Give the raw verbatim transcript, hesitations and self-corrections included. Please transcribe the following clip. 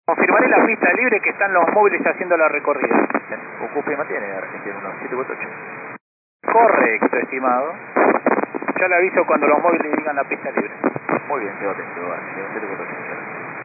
Confirmaré la pista libre que están los móviles haciendo la recorrida. Bien. Ocupe y mantiene, Argentina uno siete cuatro ocho. Correcto, estimado. Ya le aviso cuando los móviles digan la pista libre. Muy bien, quedo atento, siete cuatro ocho.